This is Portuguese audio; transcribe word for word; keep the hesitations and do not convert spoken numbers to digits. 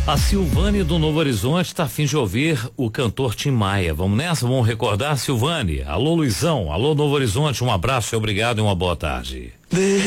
A Silvane do Novo Horizonte está a fim de ouvir o cantor Tim Maia. Vamos nessa? Vamos recordar, Silvane. Alô, Luizão. Alô, Novo Horizonte. Um abraço e obrigado e uma boa tarde.